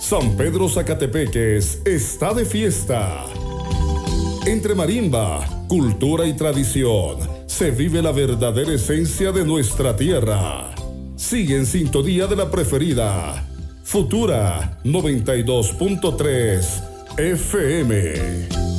San Pedro Zacatepeques está de fiesta. Entre marimba, cultura y tradición, se vive la verdadera esencia de nuestra tierra. Sigue en sintonía de la preferida, Futura 92.3 FM.